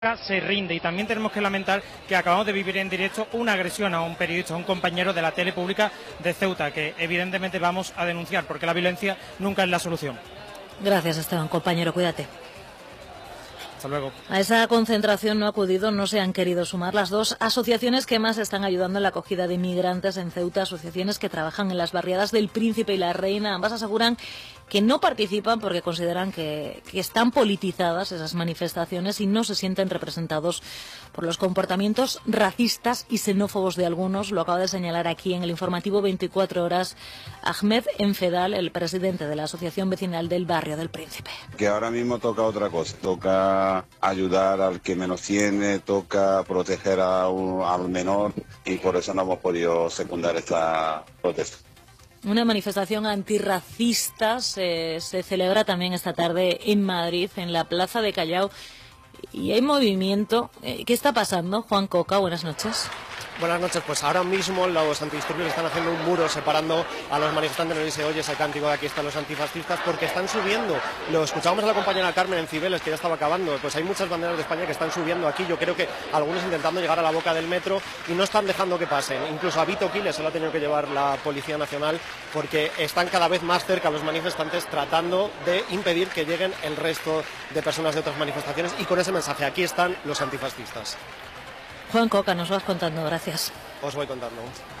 se rinde, y también tenemos que lamentar que acabamos de vivir en directo una agresión a un periodista, a un compañero de la tele pública de Ceuta, que evidentemente vamos a denunciar porque la violencia nunca es la solución. Gracias, Esteban, compañero, cuídate. Hasta luego. A esa concentración no se han querido sumar las dos asociaciones que más están ayudando en la acogida de inmigrantes en Ceuta, asociaciones que trabajan en las barriadas del Príncipe y la Reina. Ambas aseguran que no participan porque consideran que están politizadas esas manifestaciones y no se sienten representados por los comportamientos racistas y xenófobos de algunos. Lo acaba de señalar aquí en el informativo 24 horas Ahmed Enfedal, el presidente de la Asociación Vecinal del Barrio del Príncipe. Que ahora mismo toca otra cosa, toca ayudar al que menos tiene, toca proteger al menor, y por eso no hemos podido secundar esta protesta. Una manifestación antirracista se celebra también esta tarde en Madrid, en la Plaza de Callao, y hay movimiento. ¿Qué está pasando? Juan Coca, buenas noches. Buenas noches, pues ahora mismo los antidisturbios están haciendo un muro separando a los manifestantes. No se oye ese cántico de aquí están los antifascistas, porque están subiendo. Lo escuchábamos a la compañera Carmen en Cibeles, que ya estaba acabando. Pues hay muchas banderas de España que están subiendo aquí. Yo creo que algunos intentando llegar a la boca del metro y no están dejando que pasen. Incluso a Vito Quiles se lo ha tenido que llevar la Policía Nacional, porque están cada vez más cerca los manifestantes tratando de impedir que lleguen el resto de personas de otras manifestaciones, y con ese mensaje: aquí están los antifascistas. Juan Coca, nos vas contando, gracias. Os voy contando.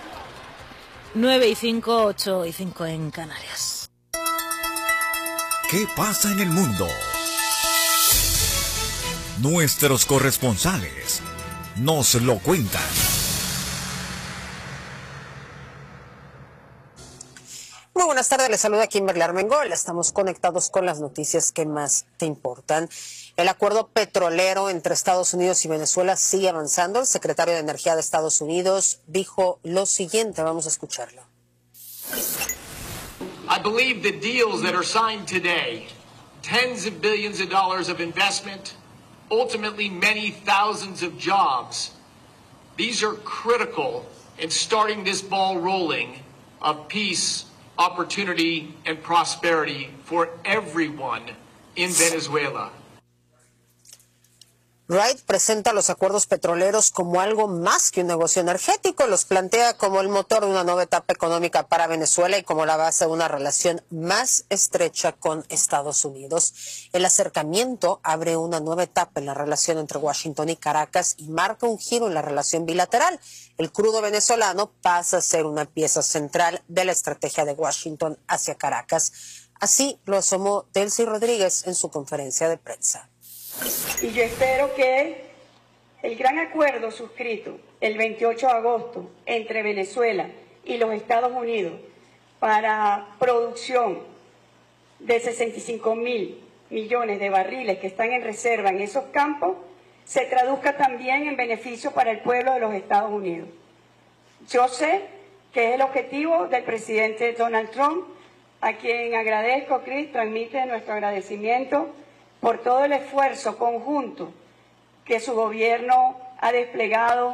9:05, 8:05 en Canarias. ¿Qué pasa en el mundo? Nuestros corresponsales nos lo cuentan. Muy buenas tardes, les saluda Kimberly Armengol. Estamos conectados con las noticias que más te importan. El acuerdo petrolero entre Estados Unidos y Venezuela sigue avanzando. El secretario de Energía de Estados Unidos dijo lo siguiente, vamos a escucharlo. I believe the deals that are signed today, tens of billions of dollars of investment, ultimately many thousands of jobs, these are critical in starting this ball rolling of peace, opportunity, and prosperity for everyone in Venezuela. Wright presenta los acuerdos petroleros como algo más que un negocio energético. Los plantea como el motor de una nueva etapa económica para Venezuela y como la base de una relación más estrecha con Estados Unidos. El acercamiento abre una nueva etapa en la relación entre Washington y Caracas y marca un giro en la relación bilateral. El crudo venezolano pasa a ser una pieza central de la estrategia de Washington hacia Caracas. Así lo asomó Delcy Rodríguez en su conferencia de prensa. Y yo espero que el gran acuerdo suscrito el 28 de agosto entre Venezuela y los Estados Unidos para producción de 65.000 millones de barriles que están en reserva en esos campos se traduzca también en beneficio para el pueblo de los Estados Unidos. Yo sé que es el objetivo del presidente Donald Trump, a quien agradezco, Chris, transmite nuestro agradecimiento por todo el esfuerzo conjunto que su gobierno ha desplegado.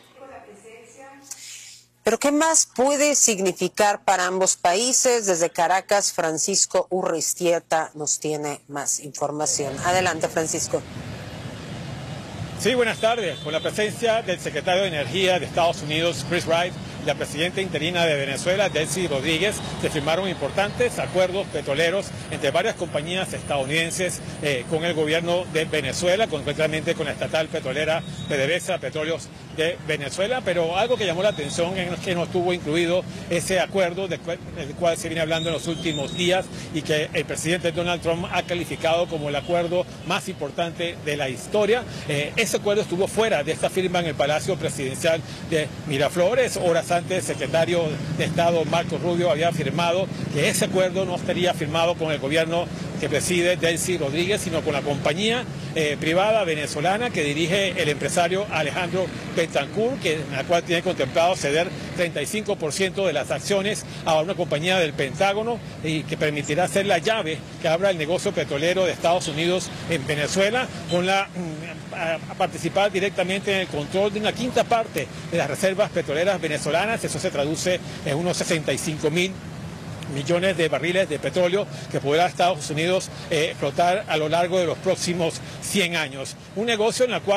¿Pero qué más puede significar para ambos países? Desde Caracas, Francisco Urreistieta nos tiene más información. Adelante, Francisco. Sí, buenas tardes. Con la presencia del secretario de Energía de Estados Unidos, Chris Wright, y la presidenta interina de Venezuela, Delcy Rodríguez, se firmaron importantes acuerdos petroleros entre varias compañías estadounidenses con el gobierno de Venezuela, concretamente con la estatal petrolera PDVSA, Petróleos de Venezuela. Pero algo que llamó la atención es que no estuvo incluido ese acuerdo del cual se viene hablando en los últimos días y que el presidente Donald Trump ha calificado como el acuerdo más importante de la historia. Ese acuerdo estuvo fuera de esta firma en el Palacio Presidencial de Miraflores. Horas antes, el secretario de Estado, Marco Rubio, había afirmado que ese acuerdo no estaría firmado con el gobierno que preside Delcy Rodríguez, sino con la compañía privada venezolana que dirige el empresario Alejandro Betancourt, en la cual tiene contemplado ceder 35% de las acciones a una compañía del Pentágono y que permitirá ser la llave que abra el negocio petrolero de Estados Unidos en Venezuela, con la a participar directamente en el control de una quinta parte de las reservas petroleras venezolanas. Eso se traduce en unos 65.000 millones de barriles de petróleo que podrá Estados Unidos explotar a lo largo de los próximos 100 años. Un negocio en el cual